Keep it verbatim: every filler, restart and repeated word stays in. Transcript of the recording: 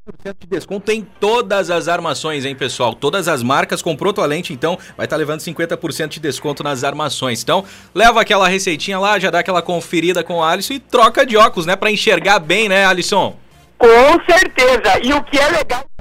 por cento de desconto em todas as armações, hein, pessoal? Todas as marcas. Comprou tua lente, então vai estar levando cinquenta por cento de desconto nas armações. Então, leva aquela receitinha lá, já dá aquela conferida com o Alisson e troca de óculos, né? Pra enxergar bem, né, Alisson? Com certeza. E o que é legal...